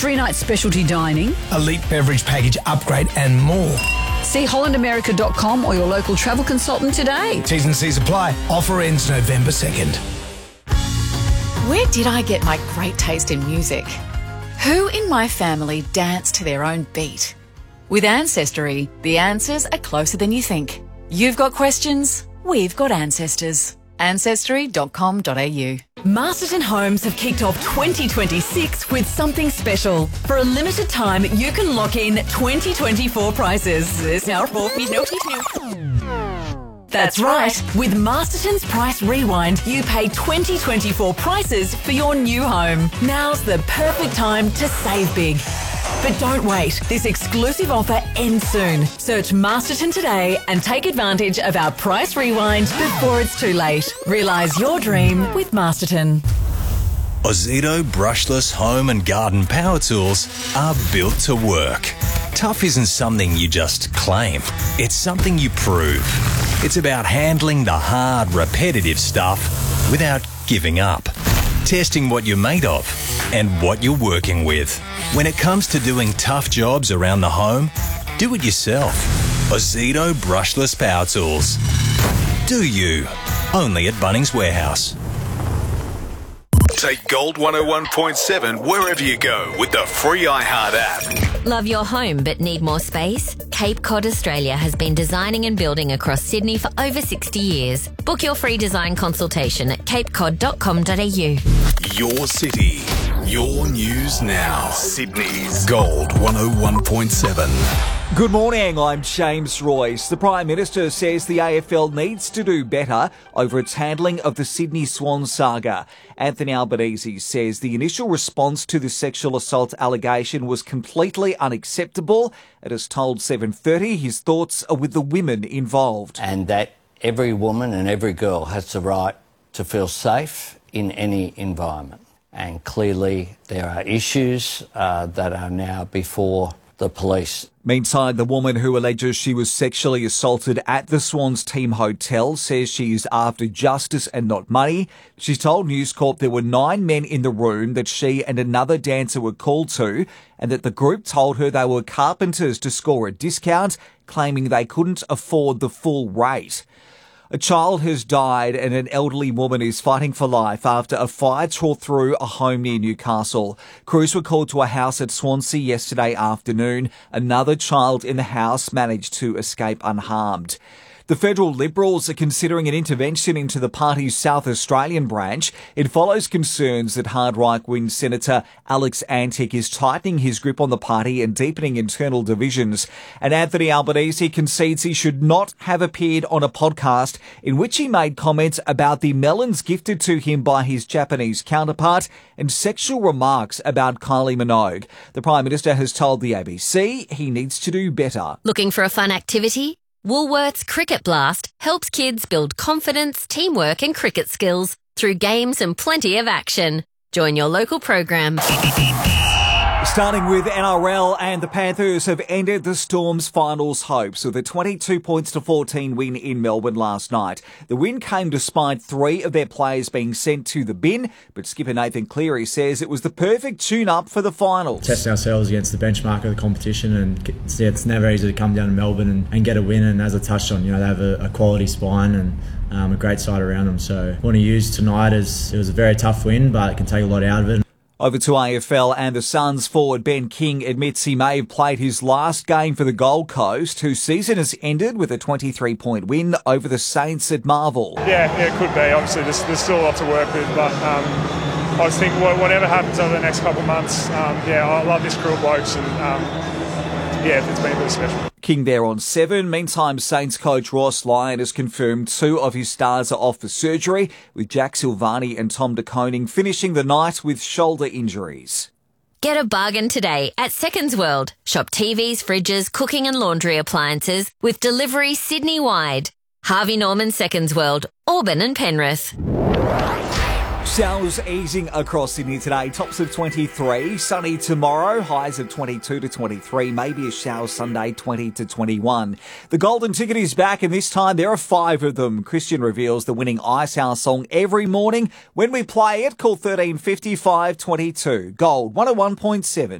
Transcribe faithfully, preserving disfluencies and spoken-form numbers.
Three nights specialty dining. Elite beverage package upgrade and more. See holland america dot com or your local travel consultant today. T's and C's apply. Offer ends November second. Where did I get my great taste in music? Who in my family danced to their own beat? With Ancestry, the answers are closer than you think. You've got questions, we've got ancestors. ancestry dot com dot a u. Masterton Homes have kicked off twenty twenty-six with something special. For a limited time, you can lock in twenty twenty-four prices. There's now four That's right. With Masterton's Price Rewind, you pay twenty twenty-four prices for your new home. Now's the perfect time to save big. But don't wait. This exclusive offer ends soon. Search Masterton today and take advantage of our Price Rewind before it's too late. Realise your dream with Masterton. Ozito brushless home and garden power tools are built to work. Tough isn't something you just claim. It's something you prove. It's about handling the hard, repetitive stuff without giving up. Testing what you're made of and what you're working with. When it comes to doing tough jobs around the home, do it yourself. Ozito brushless power tools. Do you? Only at Bunnings Warehouse. Take Gold one oh one point seven wherever you go with the free iHeart app. Love your home but need more space? Cape Cod Australia has been designing and building across Sydney for over sixty years. Book your free design consultation at cape cod dot com dot a u. Your city, your news now. Sydney's Gold one oh one point seven. Good morning, I'm James Royce. The Prime Minister says the A F L needs to do better over its handling of the Sydney Swan saga. Anthony Albanese says the initial response to the sexual assault allegation was completely unacceptable. It has told seven thirty his thoughts are with the women involved. And that every woman and every girl has the right to feel safe in any environment. And clearly there are issues uh, that are now before the police. Meantime, the woman who alleges she was sexually assaulted at the Swans team hotel says she is after justice and not money. She told News Corp there were nine men in the room that she and another dancer were called to, and that the group told her they were carpenters to score a discount, claiming they couldn't afford the full rate. A child has died and an elderly woman is fighting for life after a fire tore through a home near Newcastle. Crews were called to a house at Swansea yesterday afternoon. Another child in the house managed to escape unharmed. The federal Liberals are considering an intervention into the party's South Australian branch. It follows concerns that hard right-wing Senator Alex Antic is tightening his grip on the party and deepening internal divisions. And Anthony Albanese concedes he should not have appeared on a podcast in which he made comments about the melons gifted to him by his Japanese counterpart and sexual remarks about Kylie Minogue. The Prime Minister has told the A B C he needs to do better. Looking for a fun activity? Woolworths Cricket Blast helps kids build confidence, teamwork and cricket skills through games and plenty of action. Join your local program. Starting with N R L, and the Panthers have ended the Storm's finals hopes with a twenty-two points to fourteen win in Melbourne last night. The win came despite three of their players being sent to the bin, but skipper Nathan Cleary says it was the perfect tune-up for the finals. Test ourselves against the benchmark of the competition, and yeah, it's never easy to come down to Melbourne and, and get a win. And as I touched on, you know, they have a, a quality spine and um, a great side around them. So I want to use tonight as it was a very tough win, but it can take a lot out of it. Over to A F L, and the Suns forward Ben King admits he may have played his last game for the Gold Coast, whose season has ended with a twenty-three point win over the Saints at Marvel. Yeah, yeah, it could be. Obviously, there's, there's still a lot to work with, but um, I was thinking whatever happens over the next couple of months, um, yeah, I love this crew of blokes, and um, yeah, it's been really special. King there on seven. Meantime, Saints coach Ross Lyon has confirmed two of his stars are off for surgery, with Jack Silvani and Tom De Koning finishing the night with shoulder injuries. Get a bargain today at Seconds World. Shop T Vs, fridges, cooking and laundry appliances with delivery Sydney-wide. Harvey Norman Seconds World, Auburn and Penrith. Showers easing across Sydney today. Tops of twenty-three. Sunny tomorrow. Highs of twenty-two to twenty-three. Maybe a shower Sunday, twenty to twenty-one. The Golden Ticket is back, and this time there are five of them. Christian reveals the winning Icehouse song every morning when we play it. Call thirteen fifty-five twenty-two. Gold one oh one point seven.